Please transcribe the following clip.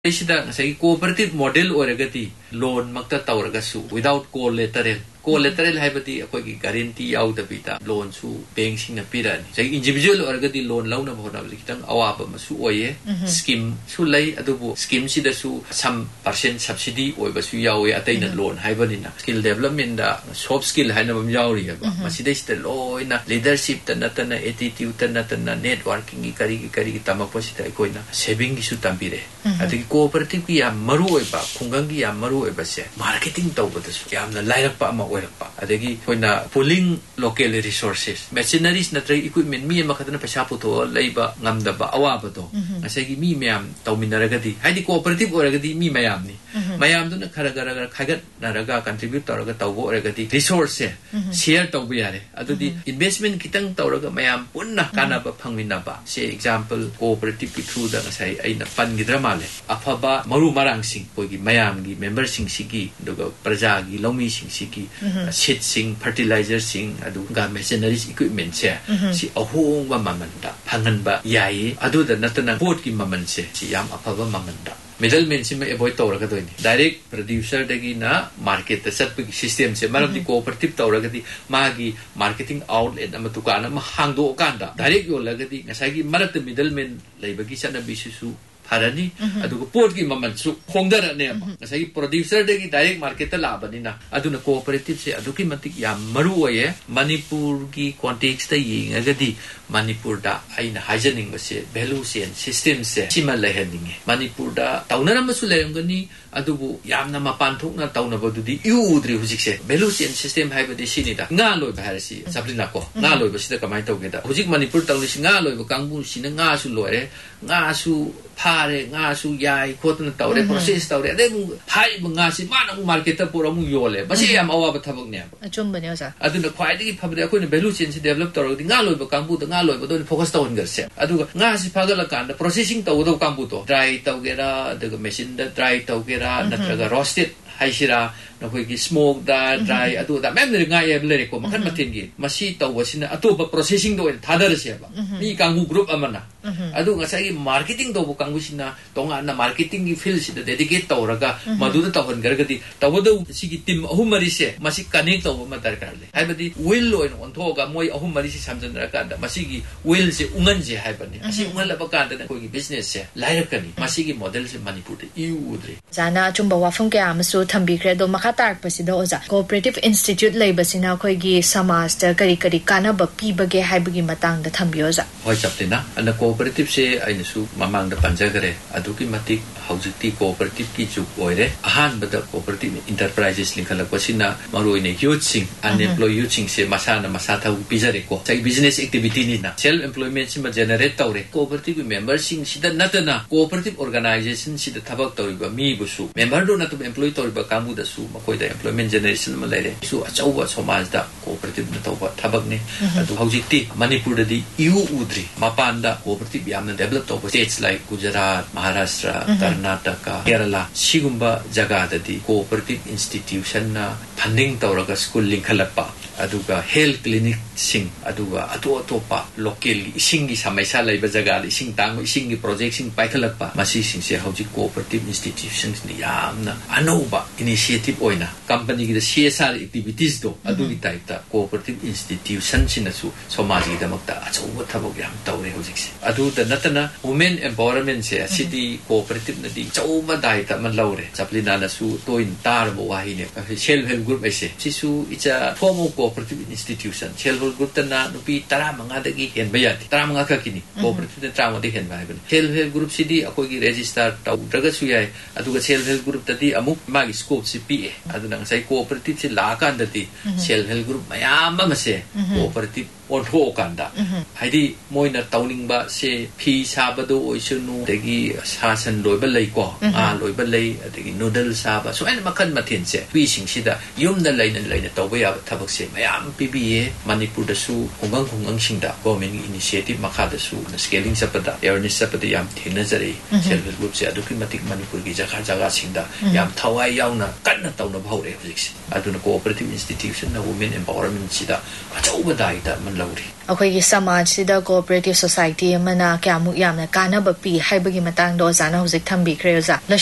say cooperative model or a gati loan makta tauragasu without collateral. Collateral habati a guarantee out the bita loan su paying sing a piran. Say individual or gati loan loan of Honavlitan awaba masu oye scheme su lay adobo scheme sida su some percent subsidy or basu yawe attain loan hiberina skill development soft skill hanam yauri masides the law in leadership tanatana attitude tanatana networking kari tamaposita koina saving isu tambire. I think cooperative ya maru eba kungangi ya maru eba se marketing tawbatasu yamna line pa ma adagi koina pulling local resources machineries na tray equipment mi makatana paisa puto laiba ngamdaba awaba to asagi mi mayam tawminaragadi haidi cooperative oragadi mi mayam ni mayam duna khara khagat naraga contribute tawraga tawbo oragadi resource share tawbu yare adudi investment kitang tawraga mayam punna kanaba phangminaba say example cooperative ki through da sai aina pan gidra afaba maru marang sing pogi mayam gi member sing sigi duga praja gi lomi sing sigi seed sing fertilizer sing adu ga machineries equipment se si ahong ba mamanda phangan ba yai adu da natana port ki maman se si yam afaba mamanda middleman si may avoid tawra ka doy ni direct producer dagi na market ta sat pagi system se marab di cooperative tawra gati magi marketing outlet na matukana mahangdo kanda direct yo lagati ngasagi marat middleman laibagi sa na bisusu harani adugo port ki maman su khongdara ne asai producer de ki direct market la bani na aduna cooperative se aduki matik ya maru oye manipur ki context ta ying agadi manipur da aina hygienic se value chain system se sima lehening manipur da taunara masu leyangani adubu yamna mapan thukna tauna bodudi udri hujik se value chain system haibadi sini da nga loi ba harasi sablina ko nga loi ba sida kamai tawgeda hujik manipur tawni singa loi ba kangbu sina nga su loire nga su pare nga su yai khotna tawre process tawre ade hai nga si mana market ta pura mu yole basi yam awa ba thabak ne achum bane osa aduna khwaidi phabde akoina value chain se develop tawre nga loi ba kangbu da nga loi ba don focus tawon garse aduga nga si phagala kan processing tawdo kangbu to dry tawgera daga machine da dry tawgera natraga roasted haisira nakoigi smoke da dry adu da mem ne nga yeble ko makan matin gi masi tawasina atoba processing do thadar se ba ni kangbu group amana adu nga sai marketing do kangbu sina tonga na marketing gi field sida dedicate tawraga madu da tawon gargadi tawdo sigi team ahumari se masi connect to ma darkar le haibadi will loin on thoga moi ahumari se samjandra ka da masi gi will se ungan je haibani asi ungan la ba ka da ko gi business se lairkani masi gi model se manipur de udre jana chumba wafung ke amsu thambi kredo makhatar pasida oza cooperative institute leibasina khoigi samaj ta kari kana ba pibage haibagi matang da thambioza hoi chaptena ana cooperative se aina su mamang da panjagare aduki matik haujiti cooperative ki chu oire ahan bada cooperative enterprises linkhala pasina maroine youth sing unemployed youth sing se masana masatha pijare ko sai business activity ni na self employment sima generate tawre cooperative members sing sida natana cooperative organization sida thabak tawiba mi busu member do natu employee tawiba kamu da su makoi da employment generation ma laire su achauba samaj da cooperative na tawba thabak ne adu haujiti manipur da di udri mapanda cooperative yamna develop tawba states like Gujarat Maharashtra Karnataka Kerala sigumba jaga da di cooperative institution na funding tawraga school linkhalapa aduga health clinic sing aduga atopa local isingi samaisa laiba jaga ising tang isingi project sing paikhalakpa masi sing se hauji cooperative institutions ni yamna anoba initiative oina company gi CSR activities do adugi type ta cooperative institutions sinasu somaji damakta achauba thabok yam tawre hauji se adu da natana women empowerment se city cooperative na di chauba dai ta man laure chaplina na su toin tar bo wahi ne self help group ase sisu icha formal cooperative institution self help group tana nupi tara manga dagi hen bayati tara manga ka kini cooperative tara manga hen bai self help group city akoi gi register ta draga su yai aduga self help group tadi amuk magi scope cpa aduna sai cooperative se la kan dati self help group mayam ma se cooperative on ho kanda haidi moina tawning ba se phi sabado oisunu degi sasan loiba lei ko loiba lei degi noodle saba so en makan mathin se pi sing sida yumna leina tawba ya thabak se mayam pba manipur da su hungang singda government initiative makha da su scaling sapada awareness sapada yam thina jare self help group se aduki matik manipur gi jaga singda yam thawai yauna kanna tawna bhaure hujik aduna cooperative institution na women empowerment sida achauba dai ta man ꯂꯧꯔꯤ ꯑꯩꯈꯣꯏꯒꯤ ꯁꯃꯥꯖꯁꯤꯗ cooperative society ꯑꯃꯅ ꯀꯌꯥꯃꯨꯛ ꯌꯥꯝꯅ ꯀꯥꯟꯅꯕ ꯄꯤ ꯍꯥꯏꯕꯒꯤ ꯃꯇꯥꯡꯗ ꯑꯣꯖꯥꯅ ꯍꯧꯖꯤꯛ ꯊꯝꯕꯤꯈ꯭ꯔꯦ ꯑꯣꯖꯥ